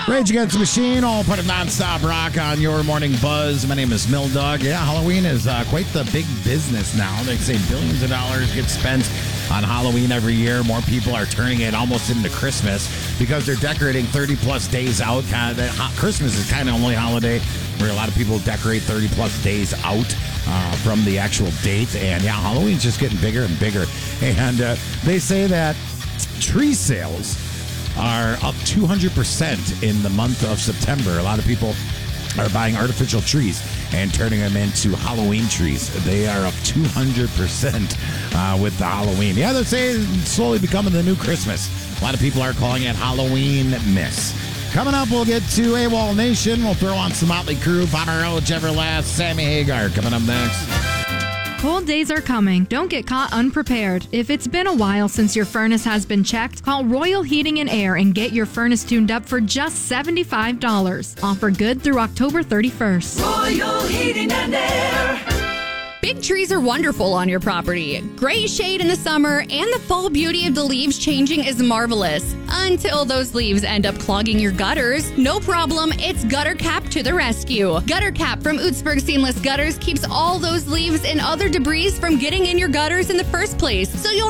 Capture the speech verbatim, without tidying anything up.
Rage Against the Machine, all part of nonstop rock on your morning buzz. My name is Mill Dog. Yeah, Halloween is uh, quite the big business now. They say billions of dollars get spent on Halloween every year. More people are turning it almost into Christmas because they're decorating thirty plus days out. Kind of the, Christmas is kind of only holiday where a lot of people decorate thirty plus days out uh, from the actual date. And yeah, Halloween's just getting bigger and bigger. And uh, they say that tree sales are up two hundred percent in the month of September. A lot of people are buying artificial trees and turning them into Halloween trees. They are up two hundred percent uh, with the Halloween. Yeah, they're saying it's slowly becoming the new Christmas. A lot of people are calling it Halloween Miss. Coming up, we'll get to AWOL Nation. We'll throw on some Motley Crue, Papa Roach, Everlast, Sammy Hagar. Coming up next. Cold days are coming. Don't get caught unprepared. If it's been a while since your furnace has been checked, call Royal Heating and Air and get your furnace tuned up for just seventy-five dollars. Offer good through October thirty-first. Royal Heating and Air. Big trees are wonderful on your property. Great shade in the summer, and the fall beauty of the leaves changing is marvelous. Until those leaves end up clogging your gutters. No problem, it's Gutter Cap to the rescue. Gutter Cap from Utzberg Seamless Gutters keeps all those leaves and other debris from getting in your gutters in the first place, so you'll